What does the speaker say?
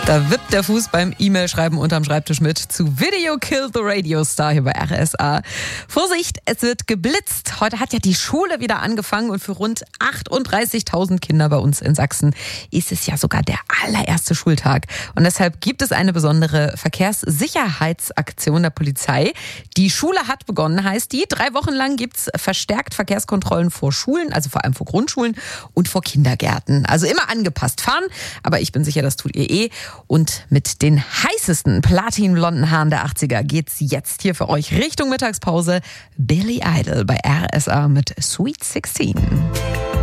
Da wippt der Fuß beim E-Mail-Schreiben unterm Schreibtisch mit zu Video Killed the Radio Star hier bei RSA. Vorsicht, es wird geblitzt. Heute hat ja die Schule wieder angefangen und für rund 38.000 Kinder bei uns in Sachsen ist es ja sogar der allererste Schultag. Und deshalb gibt es eine besondere Verkehrssicherheitsaktion der Polizei. Die Schule hat begonnen, heißt die. 3 Wochen lang gibt's verstärkt Verkehrskontrollen vor Schulen, also vor allem vor Grundschulen und vor Kindergärten. Also immer angepasst fahren, aber ich bin sicher, das tut ihr eh. Und mit den heißesten platinblonden Haaren der 80er geht's jetzt hier für euch Richtung Mittagspause. Billy Idol bei RSA mit Sweet 16.